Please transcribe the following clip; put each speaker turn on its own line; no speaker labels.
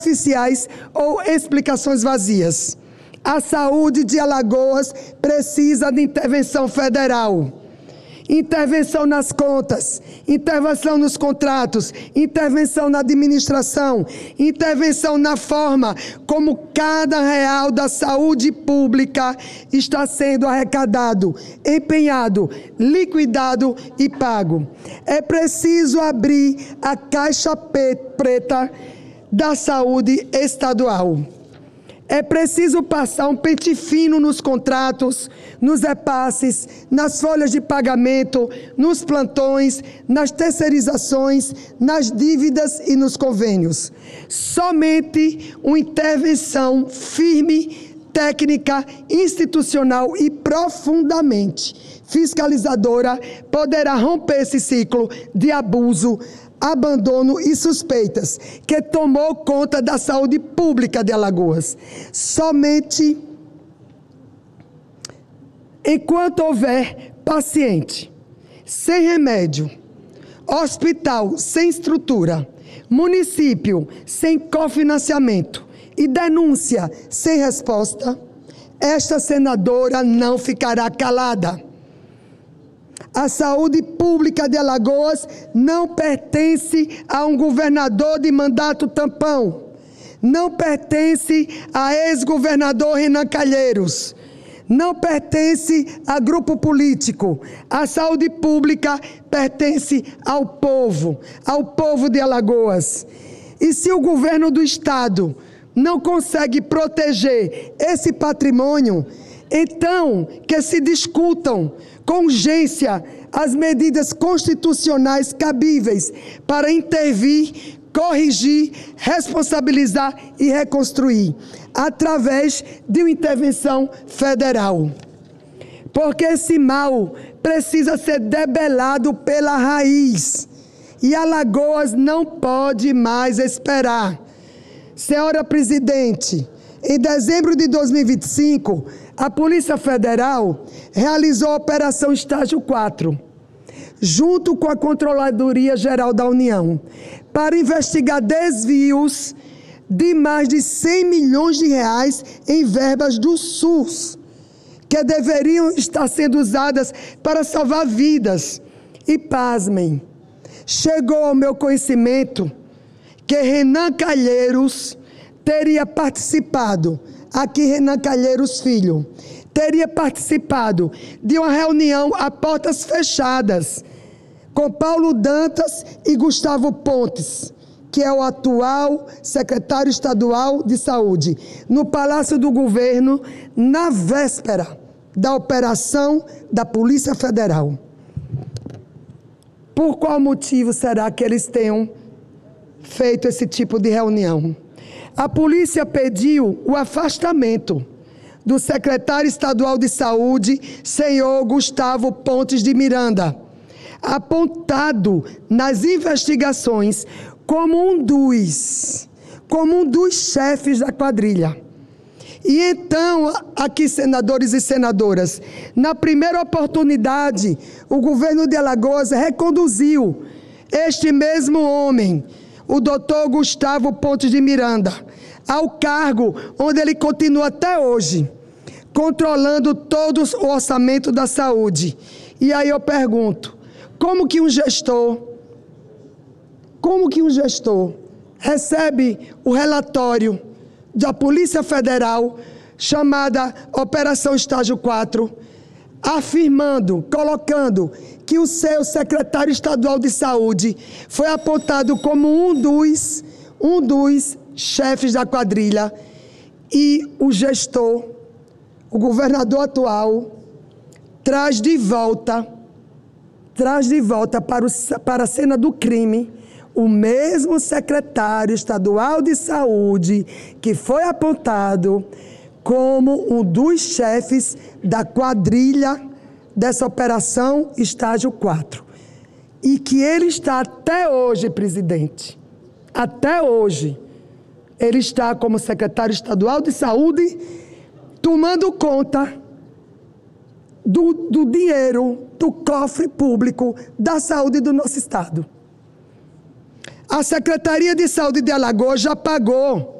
oficiais ou explicações vazias. A saúde de Alagoas precisa de intervenção federal. Intervenção nas contas, intervenção nos contratos, intervenção na administração, intervenção na forma como cada real da saúde pública está sendo arrecadado, empenhado, liquidado e pago. É preciso abrir a caixa preta da saúde estadual. É preciso passar um pente fino nos contratos, nos repasses, nas folhas de pagamento, nos plantões, nas terceirizações, nas dívidas e nos convênios. Somente uma intervenção firme, técnica, institucional e profundamente fiscalizadora poderá romper esse ciclo de abuso, abandono e suspeitas que tomou conta da saúde pública de Alagoas. Somente enquanto houver paciente sem remédio, hospital sem estrutura, município sem cofinanciamento e denúncia sem resposta, esta senadora não ficará calada. A saúde pública de Alagoas não pertence a um governador de mandato tampão. Não pertence a ex-governador Renan Calheiros. Não pertence a grupo político. A saúde pública pertence ao povo de Alagoas. E se o governo do estado não consegue proteger esse patrimônio, então que se discutam com urgência as medidas constitucionais cabíveis para intervir, corrigir, responsabilizar e reconstruir, através de uma intervenção federal. Porque esse mal precisa ser debelado pela raiz. E Alagoas não pode mais esperar. Senhora Presidente, em dezembro de 2025, a Polícia Federal realizou a Operação Estágio 4, junto com a Controladoria Geral da União, para investigar desvios de mais de 100 milhões de reais em verbas do SUS, que deveriam estar sendo usadas para salvar vidas. E pasmem, chegou ao meu conhecimento que Renan Calheiros teria participado, aqui Renan Calheiros Filho, teria participado de uma reunião a portas fechadas com Paulo Dantas e Gustavo Pontes, que é o atual secretário estadual de saúde, no Palácio do Governo, na véspera da operação da Polícia Federal. Por qual motivo será que eles tenham feito esse tipo de reunião? A polícia pediu o afastamento do secretário estadual de saúde, senhor Gustavo Pontes de Miranda, apontado nas investigações como um dos chefes da quadrilha. E então, aqui, senadores e senadoras, na primeira oportunidade, o governo de Alagoas reconduziu este mesmo homem, o doutor Gustavo Pontes de Miranda, ao cargo onde ele continua até hoje, controlando todo o orçamento da saúde. E aí eu pergunto, como que um gestor recebe o relatório da Polícia Federal, chamada Operação Estágio 4, afirmando, colocando que o seu secretário estadual de saúde foi apontado como um dos chefes da quadrilha, e o gestor, o governador atual, traz de volta para a cena do crime o mesmo secretário estadual de saúde que foi apontado como um dos chefes da quadrilha dessa Operação Estágio 4. E que ele está até hoje, presidente, até hoje, ele está como secretário estadual de saúde, tomando conta do dinheiro do cofre público da saúde do nosso estado. A Secretaria de Saúde de Alagoas já pagou